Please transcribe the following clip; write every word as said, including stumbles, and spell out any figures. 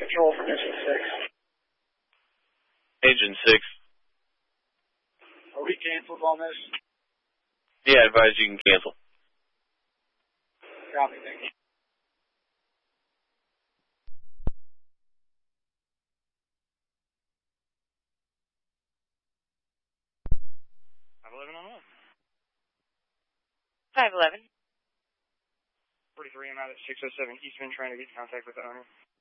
control from Engine six. Engine six. Are we canceled on this? Yeah, I advise you can cancel. Copy, thank you. five eleven on one. five eleven. forty-three, I'm out at six oh seven Eastman trying to get in contact with the owner.